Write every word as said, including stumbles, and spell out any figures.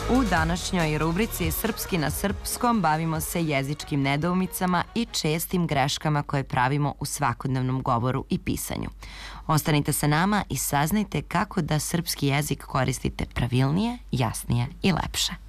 U današnjoj rubrici Srpski na srpskom bavimo se jezičkim nedoumicama i čestim greškama koje pravimo u svakodnevnom govoru i pisanju. Ostanite sa nama i saznajte kako da srpski jezik koristite pravilnije, jasnije i lepše.